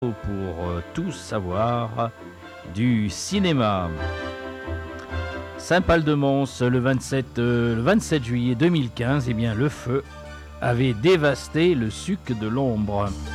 pour tout savoir du cinéma. Saint-Pal-de-Mons, le 27 juillet 2015, eh bien, le feu avait dévasté le suc de l'Ombre.